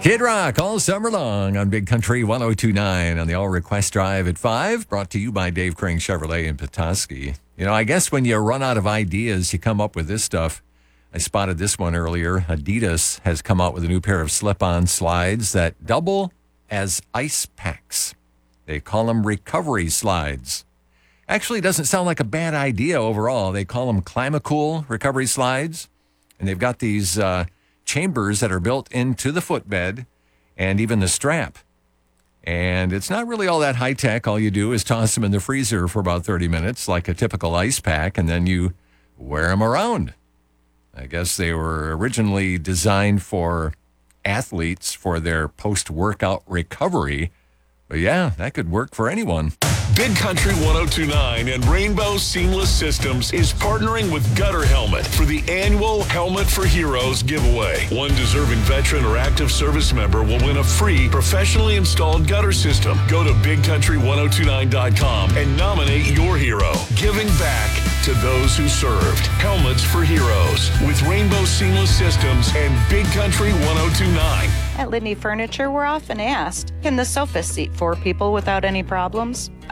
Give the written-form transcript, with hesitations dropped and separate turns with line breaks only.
Kid Rock all summer long on Big Country 1029 on the All Request Drive at 5, brought to you by Dave Crane Chevrolet in Petoskey. You know, I guess when you run out of ideas, you come up with this stuff. I spotted this one earlier. Adidas has come out with a new pair of slip-on slides that double as ice packs. They call them recovery slides. Actually, it doesn't sound like a bad idea overall. They call them Climacool recovery slides, and they've got these chambers that are built into the footbed and even the strap. And it's not really all that high-tech. All you do is toss them in the freezer for about 30 minutes like a typical ice pack, and then you wear them around. I guess they were originally designed for athletes for their post-workout recovery. But yeah, that could work for anyone.
Big Country 1029 and Rainbow Seamless Systems is partnering with Gutter Helmet for the annual Helmet for Heroes giveaway. One deserving veteran or active service member will win a free professionally installed gutter system. Go to bigcountry1029.com and nominate your hero. Giving back to those who served. Helmets for Heroes with Rainbow Seamless Systems and Big Country 1029.
At Lidney Furniture, we're often asked, can the sofa seat 4 people without any problems?